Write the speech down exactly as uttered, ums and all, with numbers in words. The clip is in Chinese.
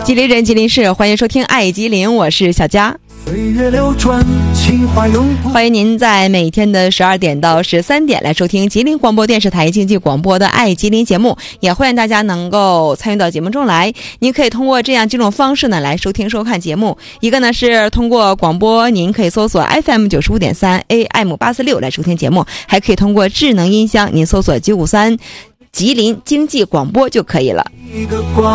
吉林人吉林市，欢迎收听爱吉林，我是小佳。欢迎您在每天的十二点到十三点来收听吉林广播电视台经济广播的爱吉林节目，也欢迎大家能够参与到节目中来。您可以通过这样几种方式呢来收听收看节目，一个呢是通过广播，您可以搜索 F M 九十五点三 A M 八四六来收听节目，还可以通过智能音箱，您搜索九五三吉林经济广播就可以了。